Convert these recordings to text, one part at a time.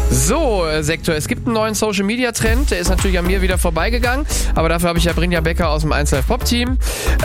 So, Sektor, es gibt einen neuen Social-Media-Trend, der ist natürlich an mir wieder vorbeigegangen, aber dafür habe ich ja Brinja Becker aus dem 1Live-Pop-Team.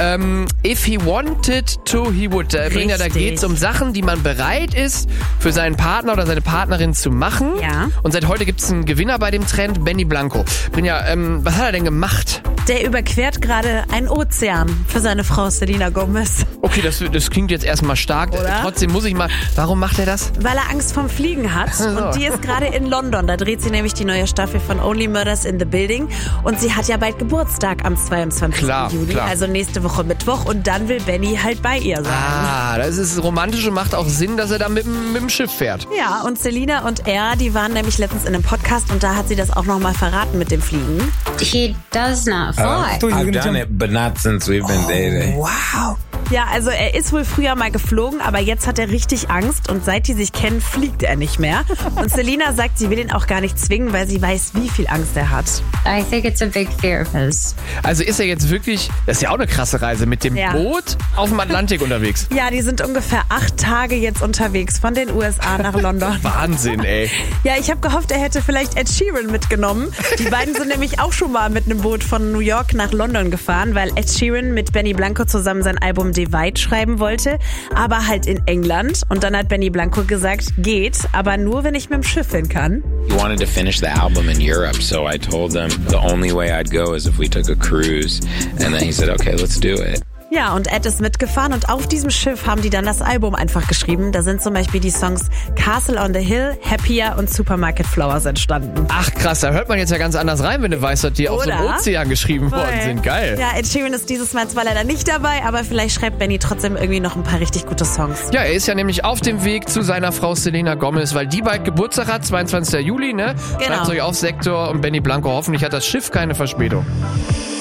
If he wanted to, he would. Brinja, da geht es um Sachen, die man bereit ist, für seinen Partner oder seine Partnerin zu machen. Ja. Und seit heute gibt es einen Gewinner bei dem Trend, Benny Blanco. Brinja, was hat er denn gemacht? Der überquert gerade einen Ozean für seine Frau Selena Gomez. Okay, das klingt jetzt erstmal stark. Oder? Trotzdem muss ich mal, warum macht er das? Weil er Angst vorm Fliegen hat. Und die ist gerade in London. Da dreht sie nämlich die neue Staffel von Only Murders in the Building. Und sie hat ja bald Geburtstag am 22. Juli. Klar. Also nächste Woche Mittwoch. Und dann will Benny halt bei ihr sein. Ah, das ist romantisch und macht auch Sinn, dass er da mit dem Schiff fährt. Ja, und Selena und er, die waren nämlich letztens in einem Podcast und da hat sie das auch nochmal verraten mit dem Fliegen. He does not fly. I've done it, but not since we've been dating. Wow. Ja, also er ist wohl früher mal geflogen, aber jetzt hat er richtig Angst und seit die sich kennen, fliegt er nicht mehr. Und Selena sagt, sie will ihn auch gar nicht zwingen, weil sie weiß, wie viel Angst er hat. I think it's a big fear of his. Also ist er jetzt wirklich, das ist ja auch eine krasse Reise, mit dem Boot auf dem Atlantik unterwegs. Ja, die sind ungefähr 8 Tage jetzt unterwegs von den USA nach London. Wahnsinn, ey. Ja, ich habe gehofft, er hätte vielleicht Ed Sheeran mitgenommen. Die beiden sind nämlich auch schon mal mit einem Boot von New York nach London gefahren, weil Ed Sheeran mit Benny Blanco zusammen sein Album Divide schreiben wollte, aber halt in England. Und dann hat Benny Blanco gesagt, geht, aber nur, wenn ich mit dem Schiff hin kann. He wanted to finish the album in Europe, so I told him the only way I'd go is if we took a cruise. And then he said, okay, let's do it. Ja, und Ed ist mitgefahren und auf diesem Schiff haben die dann das Album einfach geschrieben. Da sind zum Beispiel die Songs Castle on the Hill, Happier und Supermarket Flowers entstanden. Ach krass, da hört man jetzt ja ganz anders rein, wenn du weißt, dass die auf so einem Ozean geschrieben worden sind. Geil. Ja, Ed Sheeran ist dieses Mal zwar leider nicht dabei, aber vielleicht schreibt Benny trotzdem irgendwie noch ein paar richtig gute Songs. Ja, er ist ja nämlich auf dem Weg zu seiner Frau Selena Gomez, weil die bald Geburtstag hat, 22. Juli, ne? Genau. Schreibt euch auf Sektor und Benny Blanco. Hoffentlich hat das Schiff keine Verspätung.